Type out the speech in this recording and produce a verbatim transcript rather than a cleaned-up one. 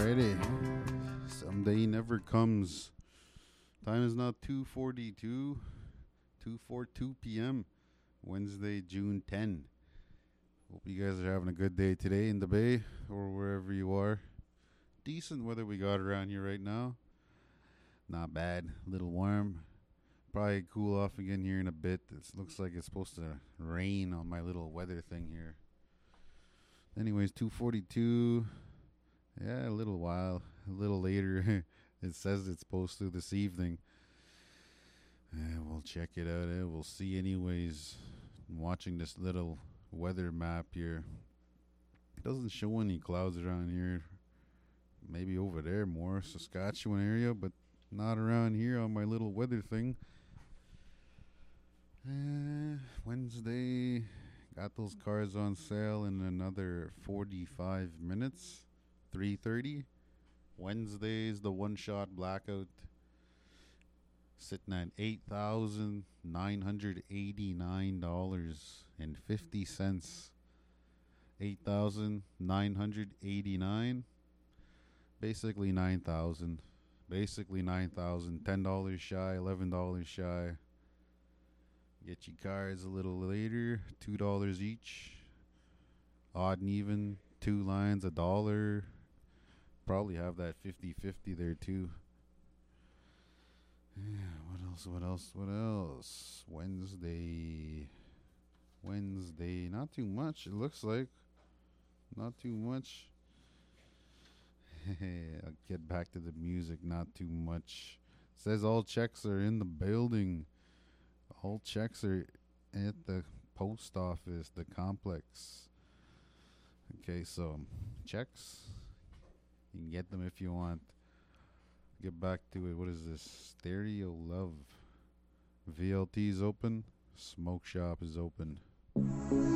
Friday. Someday never comes. Time is now two forty-two, two forty-two p.m. Wednesday, June tenth. Hope you guys are having a good day today in the Bay or wherever you are. Decent weather we got around here right now. Not bad. A little warm. Probably cool off again here in a bit. It looks like it's supposed to rain on my little weather thing here. Anyways, two forty-two. Yeah, a little while. A little later. It says it's supposed to this evening. Uh, we'll check it out. Eh? We'll see anyways. I'm watching this little weather map here. It doesn't show any clouds around here. Maybe over there more. Saskatchewan area, but not around here on my little weather thing. Uh, Wednesday. Got those cars on sale in another forty-five minutes. three thirty. Wednesday's the one-shot blackout. Sitting at eight thousand nine hundred eighty-nine dollars and fifty cents. eight thousand nine hundred eighty-nine dollars. Basically nine thousand dollars. Basically nine thousand dollars. ten dollars shy, eleven dollars shy. Get your cars a little later. two dollars each. Odd and even. Two lines, a dollar. Probably have that fifty-fifty there too. Yeah, what else, what else, what else? Wednesday. Wednesday. Not too much, it looks like. Not too much. I'll get back to the music. Not too much. Says all checks are in the building. All checks are at the post office, the complex. Okay, so checks. You can get them if you want. Get back to it. What is this? Stereo Love. V L T is open. Smoke Shop is open.